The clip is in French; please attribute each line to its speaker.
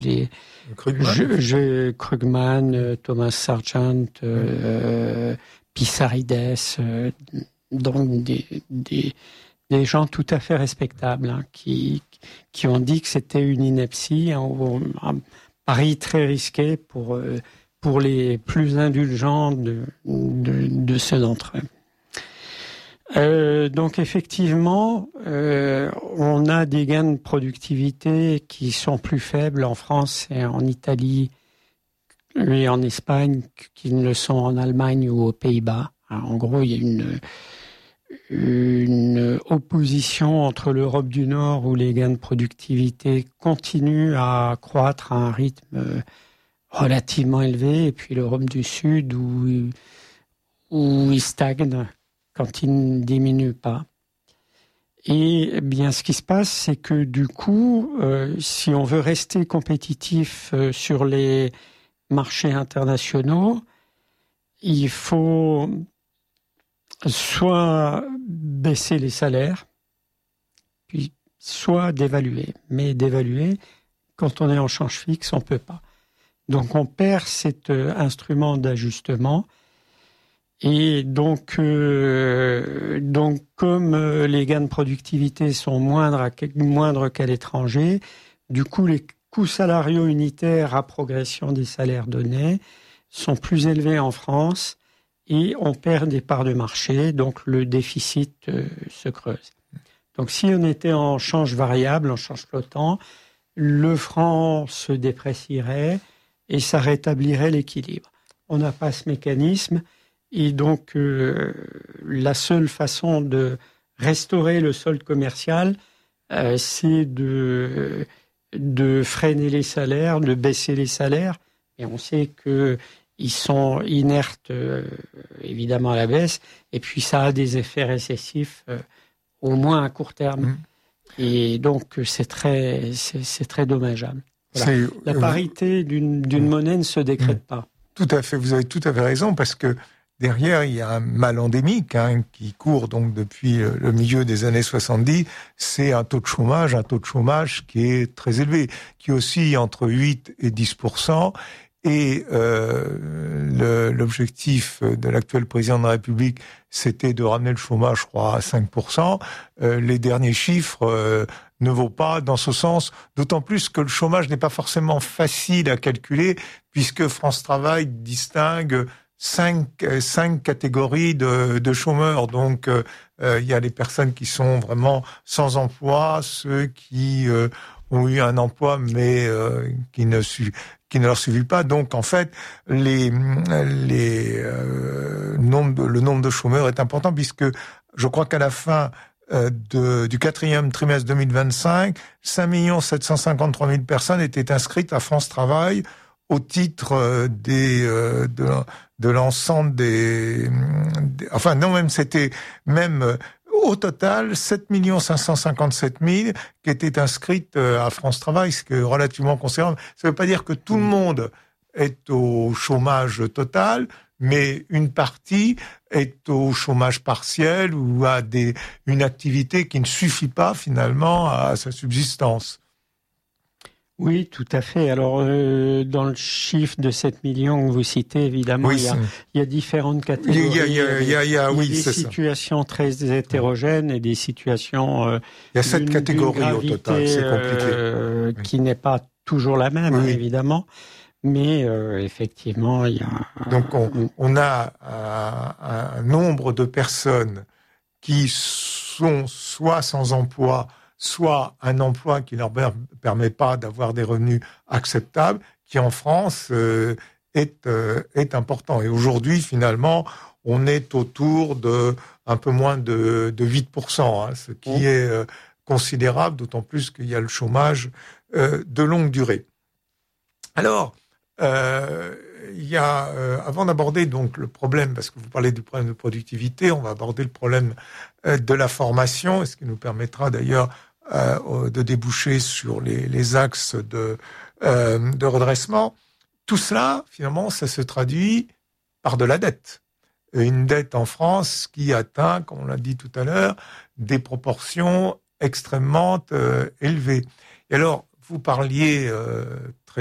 Speaker 1: les Krugman, Thomas Sargent, Pissarides, donc des gens tout à fait respectables, hein, qui ont dit que c'était une ineptie, hein, un pari très risqué pour les plus indulgents de ceux d'entre eux. Donc effectivement, on a des gains de productivité qui sont plus faibles en France et en Italie et en Espagne qu'ils ne le sont en Allemagne ou aux Pays-Bas. En gros, il y a une opposition entre l'Europe du Nord où les gains de productivité continuent à croître à un rythme relativement élevé, et puis l'Europe du Sud où ils stagnent quand ils ne diminuent pas. Et bien, ce qui se passe, c'est que du coup, si on veut rester compétitif sur les marchés internationaux, il faut soit baisser les salaires, puis soit dévaluer. Mais dévaluer, quand on est en change fixe, on ne peut pas. Donc on perd cet instrument d'ajustement. Et donc comme les gains de productivité sont moindres qu'à l'étranger, du coup les coûts salariaux unitaires à progression des salaires donnés sont plus élevés en France et on perd des parts de marché, donc le déficit se creuse. Donc si on était en change variable, en change flottant, le franc se déprécierait et ça rétablirait l'équilibre. On n'a pas ce mécanisme. Et donc, la seule façon de restaurer le solde commercial, c'est de freiner les salaires, de baisser les salaires. Et on sait qu'ils sont inertes, évidemment, à la baisse. Et puis, ça a des effets récessifs, au moins à court terme. Et donc, c'est très dommageable. Voilà. La parité d'une monnaie ne se décrète pas.
Speaker 2: Tout à fait, vous avez tout à fait raison, parce que derrière, il y a un mal endémique qui court donc depuis le milieu des années 70. C'est un taux de chômage qui est très élevé, qui oscille entre 8 et 10%. Et l'objectif de l'actuel président de la République, c'était de ramener le chômage, je crois, à 5%. Les derniers chiffres ne vont pas dans ce sens, d'autant plus que le chômage n'est pas forcément facile à calculer, puisque France Travail distingue cinq catégories de chômeurs. Donc, il y a les personnes qui sont vraiment sans emploi, ceux qui ont eu un emploi mais qui ne leur suffit pas. Donc, en fait, le nombre de chômeurs est important, puisque je crois qu'à la fin du quatrième trimestre 2025, 5 753 000 personnes étaient inscrites à France Travail au titre de l'ensemble enfin non, même c'était au total 7 557 000 qui étaient inscrites à France Travail, ce qui est relativement considérable. Ça ne veut pas dire que tout le monde est au chômage total, mais une partie est au chômage partiel ou a une activité qui ne suffit pas finalement à sa subsistance.
Speaker 1: Oui, tout à fait. Alors, dans le chiffre de 7 millions que vous citez, évidemment,
Speaker 2: oui,
Speaker 1: il y a différentes catégories.
Speaker 2: Il y a
Speaker 1: des situations très hétérogènes et des situations...
Speaker 2: il y a 7 catégories au total, c'est compliqué.
Speaker 1: Qui n'est pas toujours la même, évidemment. Mais effectivement, il y a...
Speaker 2: Donc, on a un nombre de personnes qui sont soit sans emploi, soit un emploi qui ne leur permet pas d'avoir des revenus acceptables, qui en France est important. Et aujourd'hui, finalement, on est autour de un peu moins de 8%, ce qui est considérable, d'autant plus qu'il y a le chômage de longue durée. Alors, il y a, avant d'aborder donc le problème, parce que vous parlez du problème de productivité, on va aborder le problème de la formation, ce qui nous permettra d'ailleurs de déboucher sur les axes de redressement. Tout cela, finalement, ça se traduit par de la dette. Une dette en France qui atteint, comme on l'a dit tout à l'heure, des proportions extrêmement élevées. Et alors, vous parliez